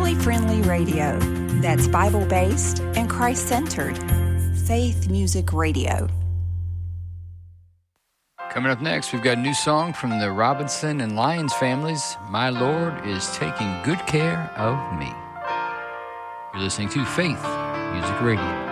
family-friendly radio that's Bible-based and Christ-centered. Faith Music Radio. Coming up next, we've got a new song from the Robinson and Lyons families, My Lord is Taking Good Care of Me. You're listening to Faith Music Radio.